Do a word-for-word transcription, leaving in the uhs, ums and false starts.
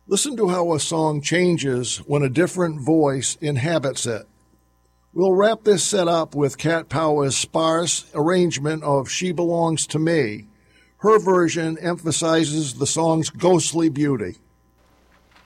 Listen to how a song changes when a different voice inhabits it. We'll wrap this set up with Cat Power's sparse arrangement of She Belongs to Me. Her version emphasizes the song's ghostly beauty.